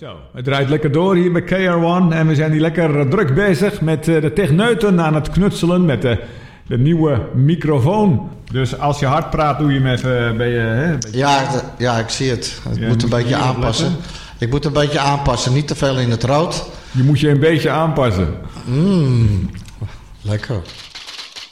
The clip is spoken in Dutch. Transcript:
Zo, het draait lekker door hier bij KR1 en we zijn hier lekker druk bezig met de techneuten aan het knutselen met de nieuwe microfoon. Dus als je hard praat, doe je hem even bij je... Ja, ik zie het. Ik moet een beetje aanpassen. Ik moet een beetje aanpassen, niet te veel in het rood. Je moet je een beetje aanpassen. Lekker.